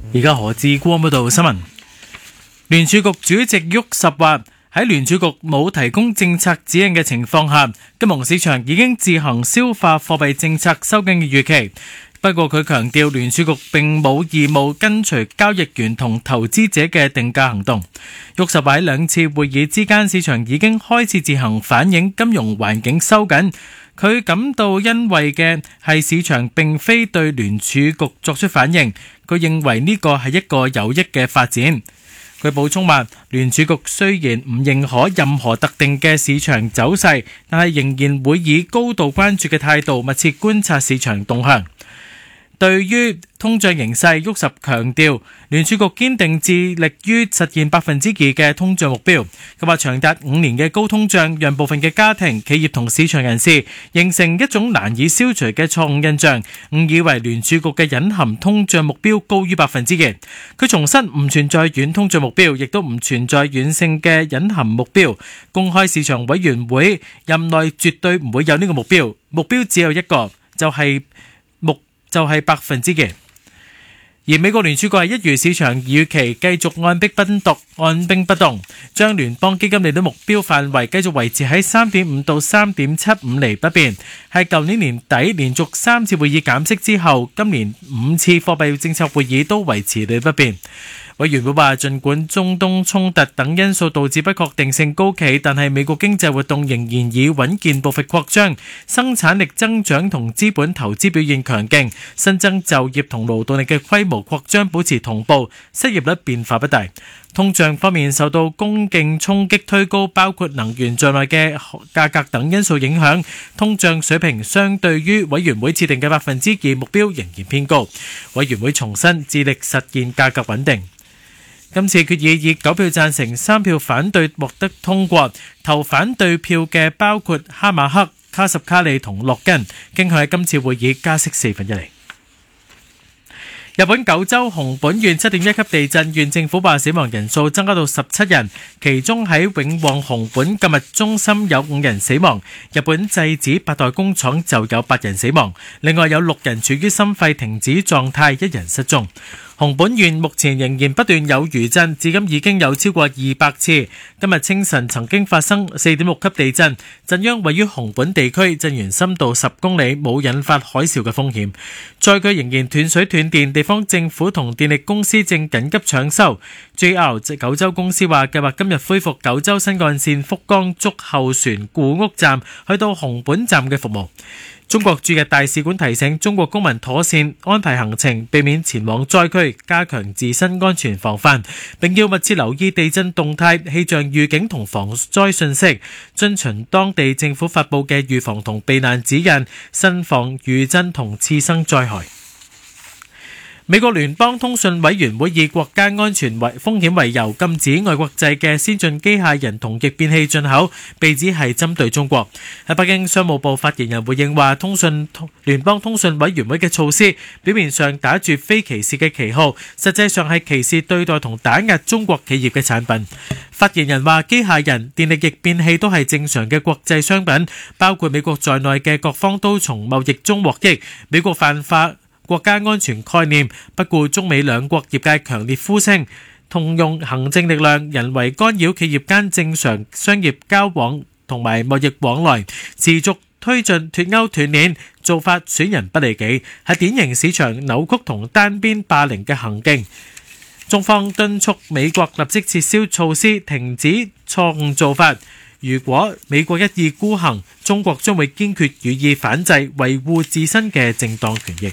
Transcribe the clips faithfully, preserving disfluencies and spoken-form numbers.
而家何志光報道新聞。聯儲局主席沃什話，喺聯儲局冇提供政策指引嘅情況下，金融市場已經自行消化貨幣政策收緊嘅預期。不過佢強調，聯儲局並冇義務跟隨交易員同投資者嘅定價行動。沃什話喺兩次會議之間，市場已經開始自行反映金融環境收緊。佢感到欣慰嘅係市場並非對聯儲局作出反應，佢認為呢個係一個有益嘅發展。佢補充話，聯儲局雖然唔認可任何特定嘅市場走勢，但係仍然會以高度關注嘅態度密切觀察市場動向。對於通脹形勢，沃什強調聯儲局堅定致力於實現百分之二嘅通脹目標。佢話長達五年嘅高通脹讓部分嘅家庭、企業同市場人士形成一種難以消除嘅錯誤印象，誤以為聯儲局嘅隱含通脹目標高於百分之二。佢重申唔存在軟通脹目標，亦都唔存在軟性嘅隱含目標。公開市場委員會任內絕對唔會有呢個目標，目標只有一個，就係目就係百分之二。而美國聯儲局係一如市場預期，繼續按兵不動，按兵不動，將聯邦基金利率目標範圍繼續維持喺三點五到三點七五厘不變，係舊年年底連續三次會議減息之後，今年五次貨幣政策會議都維持利率不變。委員會話，儘管中東衝突等因素導致不確定性高企，但係美國經濟活動仍然以穩健步伐擴張，生產力增長同資本投資表現強勁，新增就業同勞動力嘅規模擴張保持同步，失業率變化不大。通脹方面受到供應衝擊推高，包括能源在內嘅價格等因素影響，通脹水平相對於委員會設定嘅百分之二目標仍然偏高。委員會重申致力實現價格穩定。今次決議以九票贊成、三票反對獲得通過。投反對票嘅包括哈馬克、卡什卡利同洛根，經向喺今次會議加息四分一厘。日本九州熊本縣七點一級地震，縣政府話死亡人數增加到十七人，其中喺永旺熊本購物中心有五人死亡。日本製紙八代工廠就有八人死亡，另外有六人處於心肺停止狀態，一人失蹤。熊本縣目前仍然不斷有餘震，至今已經有超過二百次。今日清晨曾經發生四點六級地震，震央位於熊本地區，震源深度十公里，冇引發海嘯嘅風險。災區仍然斷水斷電，地方政府同電力公司正緊急搶修。J R 即九州公司話計劃今日恢復九州新幹線福岡築後船故屋站去到熊本站嘅服務。中國駐日大使館提醒中國公民妥善安排行程，避免前往災區，加強自身安全防範，並要密切留意地震動態、氣象預警同防災信息，遵循當地政府發布嘅預防同避難指引，慎防餘震同次生災害。美國聯邦通訊委員會以國家安全為風險為由，禁止外國製嘅先進機械人同逆變器進口，被指係針對中國。喺北京，商務部發言人回應話，通訊聯邦通訊委員會嘅措施表面上打住非歧視嘅旗號，實際上係歧視對待同打壓中國企業嘅產品。發言人話，機械人、電力逆變器都係正常嘅國際商品，包括美國在內嘅各方都從貿易中獲益。美國泛化國家安全概念，不顧中美兩國業界強烈呼聲，動用行政力量人為干擾企業間正常商業交往同埋貿易往來，持續推進脫鈎斷鏈，做法損人不利己，係典型市場扭曲同單邊霸凌嘅行徑。中方敦促美國立即撤銷措施，停止錯誤做法。如果美國一意孤行，中國將會堅決予以反制，維護自身嘅正當權益。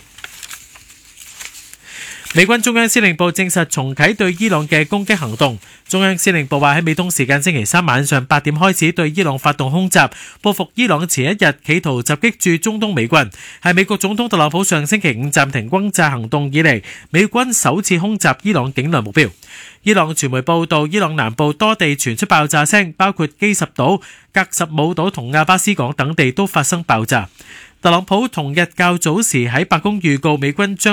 美軍中央司令部證實重啟對伊朗嘅攻擊行動。中央司令部話喺美東時間星期三晚上八點開始對伊朗發動空襲，報復伊朗前一日企圖襲擊駐中東美軍，係美國總統特朗普上星期五暫停轟炸行動以嚟，美軍首次空襲伊朗境內目標。伊朗傳媒報道，伊朗南部多地傳出爆炸聲，包括基什島、格什姆島同亞巴斯港等地都發生爆炸。特朗普同日較早時喺白宮預告美軍將